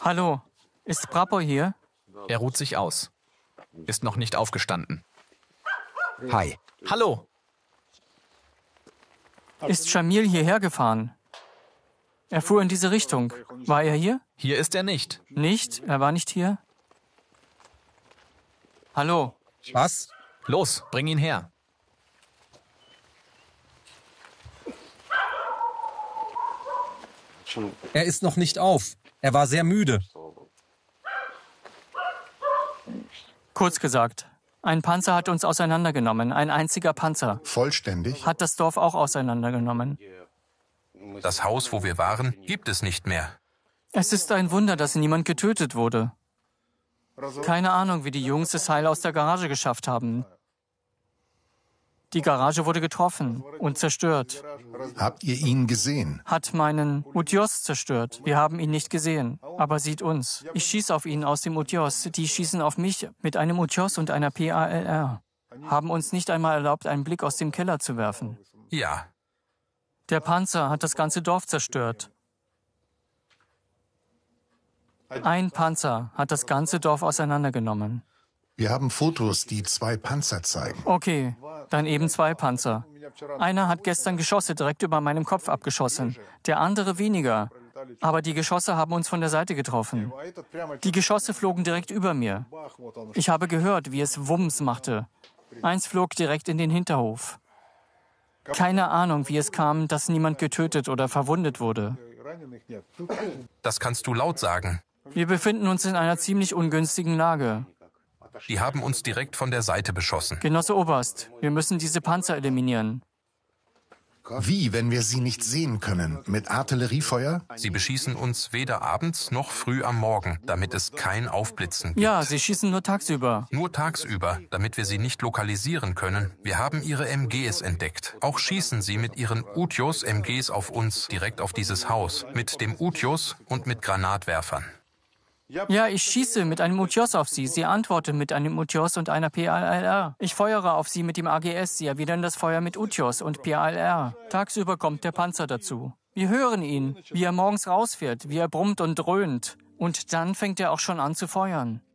Hallo, ist Prapor hier? Er ruht sich aus. Ist noch nicht aufgestanden. Hi. Hallo. Ist Shamil hierher gefahren? Er fuhr in diese Richtung. War er hier? Hier ist er nicht. Nicht? Er war nicht hier? Hallo? Was? Los, bring ihn her. Er ist noch nicht auf. Er war sehr müde. Kurz gesagt, ein Panzer hat uns auseinandergenommen. Ein einziger Panzer. Vollständig? Hat das Dorf auch auseinandergenommen. Das Haus, wo wir waren, gibt es nicht mehr. Es ist ein Wunder, dass niemand getötet wurde. Keine Ahnung, wie die Jungs es heil aus der Garage geschafft haben. Die Garage wurde getroffen und zerstört. Habt ihr ihn gesehen? Hat meinen Utjos zerstört. Wir haben ihn nicht gesehen, aber sieht uns. Ich schieße auf ihn aus dem Utjos. Die schießen auf mich mit einem Utjos und einer PALR. Haben uns nicht einmal erlaubt, einen Blick aus dem Keller zu werfen. Ja, Der Panzer hat das ganze Dorf zerstört. Ein Panzer hat das ganze Dorf auseinandergenommen. Wir haben Fotos, die 2 Panzer zeigen. Okay, dann eben 2 Panzer. Einer hat gestern Geschosse direkt über meinem Kopf abgeschossen, der andere weniger. Aber die Geschosse haben uns von der Seite getroffen. Die Geschosse flogen direkt über mir. Ich habe gehört, wie es Wumms machte. Eins flog direkt in den Hinterhof. Keine Ahnung, wie es kam, dass niemand getötet oder verwundet wurde. das kannst du laut sagen. Wir befinden uns in einer ziemlich ungünstigen Lage. Die haben uns direkt von der Seite beschossen. Genosse Oberst, wir müssen diese Panzer eliminieren. Wie, wenn wir sie nicht sehen können? Mit Artilleriefeuer? Sie beschießen uns weder abends noch früh am Morgen, damit es kein Aufblitzen gibt. Ja, sie schießen nur tagsüber. Nur tagsüber, damit wir sie nicht lokalisieren können. Wir haben ihre MGs entdeckt. Auch schießen sie mit ihren Utjos MGs auf uns, direkt auf dieses Haus. Mit dem Utjos und mit Granatwerfern. Ja, ich schieße mit einem Utjos auf sie. Sie antworten mit einem Utjos und einer PALR. Ich feuere auf sie mit dem AGS. Sie erwidern das Feuer mit Utjos und PALR. Tagsüber kommt der Panzer dazu. Wir hören ihn, wie er morgens rausfährt, wie er brummt und dröhnt. Und dann fängt er auch schon an zu feuern.